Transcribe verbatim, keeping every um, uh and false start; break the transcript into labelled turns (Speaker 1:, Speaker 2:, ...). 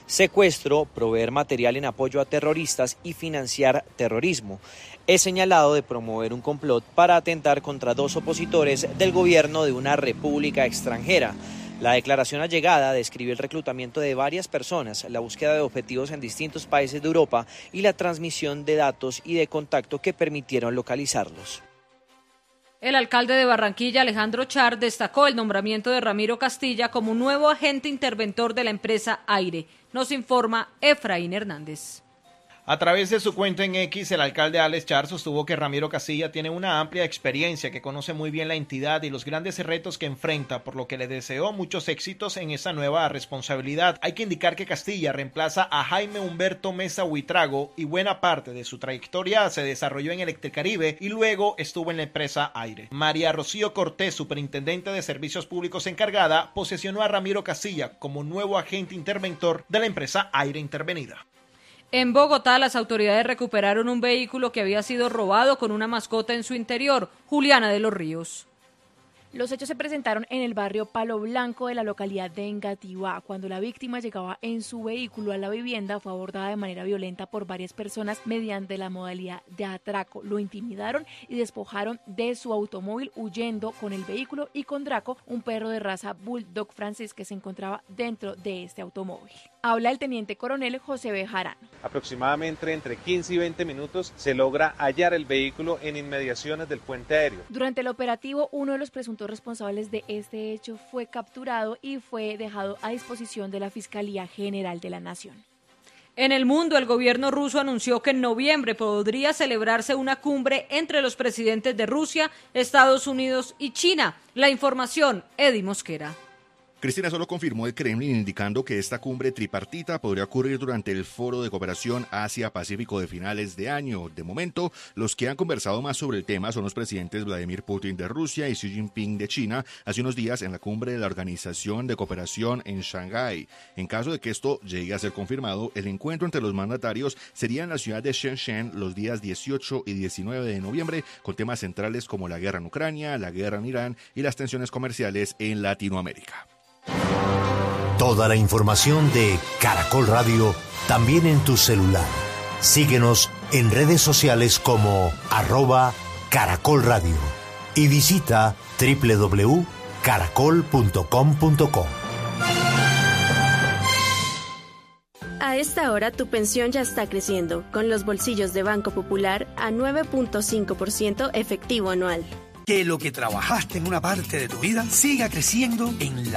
Speaker 1: secuestro, proveer material en apoyo a terroristas y financiar terrorismo. Es señalado de promover un complot para atentar contra dos opositores del gobierno de una república extranjera. La declaración allegada describe el reclutamiento de varias personas, la búsqueda de objetivos en distintos países de Europa y la transmisión de datos y de contacto que permitieron localizarlos.
Speaker 2: El alcalde de Barranquilla, Alejandro Char, destacó el nombramiento de Ramiro Castilla como nuevo agente interventor de la empresa Aire. Nos informa Efraín Hernández.
Speaker 3: A través de su cuenta en X, el alcalde Alex Char sostuvo que Ramiro Castilla tiene una amplia experiencia, que conoce muy bien la entidad y los grandes retos que enfrenta, por lo que le deseó muchos éxitos en esa nueva responsabilidad. Hay que indicar que Castilla reemplaza a Jaime Humberto Mesa Huitrago y buena parte de su trayectoria se desarrolló en Electricaribe y luego estuvo en la empresa Aire. María Rocío Cortés, superintendente de Servicios Públicos encargada, posesionó a Ramiro Castilla como nuevo agente interventor de la empresa Aire Intervenida.
Speaker 2: En Bogotá, las autoridades recuperaron un vehículo que había sido robado con una mascota en su interior. Juliana de los Ríos.
Speaker 4: Los hechos se presentaron en el barrio Palo Blanco de la localidad de Engativá. Cuando la víctima llegaba en su vehículo a la vivienda, fue abordada de manera violenta por varias personas mediante la modalidad de atraco. Lo intimidaron y despojaron de su automóvil, huyendo con el vehículo y con Draco, un perro de raza Bulldog francés que se encontraba dentro de este automóvil. Habla el teniente coronel José Bejarano.
Speaker 5: Aproximadamente entre quince y veinte minutos se logra hallar el vehículo en inmediaciones del puente aéreo.
Speaker 4: Durante el operativo, uno de los presuntos responsables de este hecho fue capturado y fue dejado a disposición de la Fiscalía General de la Nación.
Speaker 2: En el mundo, el gobierno ruso anunció que en noviembre podría celebrarse una cumbre entre los presidentes de Rusia, Estados Unidos y China. La información, Eddie Mosquera.
Speaker 6: Cristina solo confirmó el Kremlin, indicando que esta cumbre tripartita podría ocurrir durante el Foro de Cooperación Asia-Pacífico de finales de año. De momento, los que han conversado más sobre el tema son los presidentes Vladimir Putin de Rusia y Xi Jinping de China hace unos días en la cumbre de la Organización de Cooperación en Shanghái. En caso de que esto llegue a ser confirmado, el encuentro entre los mandatarios sería en la ciudad de Shenzhen los días dieciocho y diecinueve de noviembre, con temas centrales como la guerra en Ucrania, la guerra en Irán y las tensiones comerciales en Latinoamérica.
Speaker 7: Toda la información de Caracol Radio también en tu celular. Síguenos en redes sociales como arroba Caracol Radio y visita doble u doble u doble u punto caracol punto com punto co.
Speaker 8: A esta hora tu pensión ya está creciendo, con los bolsillos de Banco Popular a nueve punto cinco por ciento efectivo anual.
Speaker 9: Que lo que trabajaste en una parte de tu vida siga creciendo en la